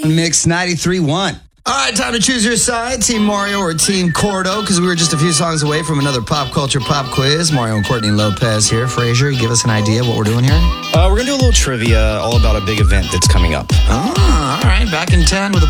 Mix 93.1. All right, time to choose your side, Team Mario or Team Cordo, because we were just a few songs away from another pop culture pop quiz. Mario and Courtney Lopez here. Frazier, give us an idea of what we're doing here? We're going to do a little trivia all about a big event that's coming up. All right, back in 10 with a